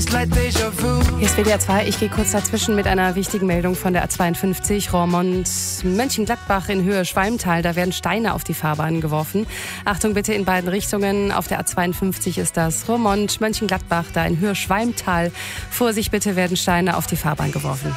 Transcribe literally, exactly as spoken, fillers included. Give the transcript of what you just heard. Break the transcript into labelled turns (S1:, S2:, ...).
S1: Hier ist W D R zwei. Ich gehe kurz dazwischen mit einer wichtigen Meldung von der A zweiundfünfzig. Roermond Mönchengladbach in Höhe Schwalmtal. Da werden Steine auf die Fahrbahn geworfen. Achtung bitte in beiden Richtungen. Auf der A zweiundfünfzig ist das Roermond Mönchengladbach. Da in Höhe Schwalmtal. Vorsicht bitte, werden Steine auf die Fahrbahn geworfen.